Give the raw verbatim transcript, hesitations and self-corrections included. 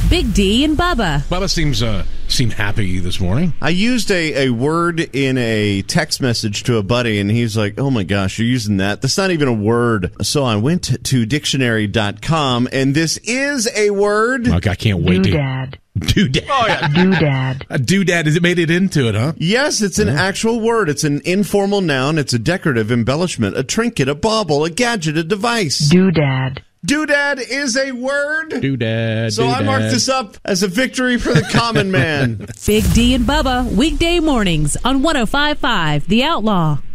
Big D and Bubba. Bubba seems uh, seem happy this morning. I used a, a word in a text message to a buddy, and he's like, oh my gosh, you're using that? That's not even a word. So I went to dictionary dot com, and this is a word. Look, I can't wait to... Doodad. Doodad. Oh, yeah. Doodad. A doodad. Has it made it into it, huh? Yes, it's an Yeah. actual word. It's an informal noun. It's a decorative embellishment, a trinket, a bauble, a gadget, a device. Doodad. Doodad is a word. Doodad. So I mark doodad. this up as a victory for the common man. Big D and Bubba, weekday mornings on one oh five point five The Outlaw.